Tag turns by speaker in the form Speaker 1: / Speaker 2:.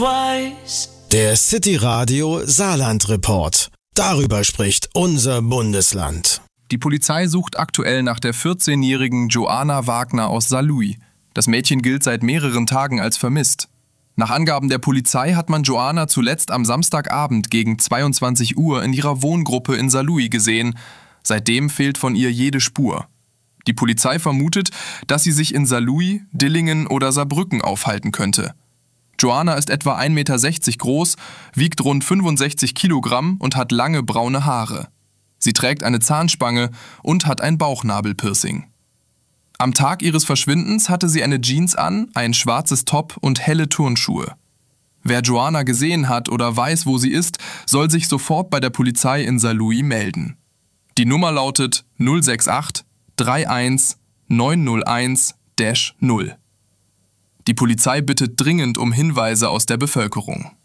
Speaker 1: Der City Radio Saarland Report. Darüber spricht unser Bundesland.
Speaker 2: Die Polizei sucht aktuell nach der 14-jährigen Joanna Wagner aus Saarlouis. Das Mädchen gilt seit mehreren Tagen als vermisst. Nach Angaben der Polizei hat man Joanna zuletzt am Samstagabend gegen 22 Uhr in ihrer Wohngruppe in Saarlouis gesehen. Seitdem fehlt von ihr jede Spur. Die Polizei vermutet, dass sie sich in Saarlouis, Dillingen oder Saarbrücken aufhalten könnte. Joanna ist etwa 1,60 Meter groß, wiegt rund 65 Kilogramm und hat lange braune Haare. Sie trägt eine Zahnspange und hat ein Bauchnabelpiercing. Am Tag ihres Verschwindens hatte sie eine Jeans an, ein schwarzes Top und helle Turnschuhe. Wer Joanna gesehen hat oder weiß, wo sie ist, soll sich sofort bei der Polizei in Saarlouis melden. Die Nummer lautet 068 31 901-0. Die Polizei bittet dringend um Hinweise aus der Bevölkerung.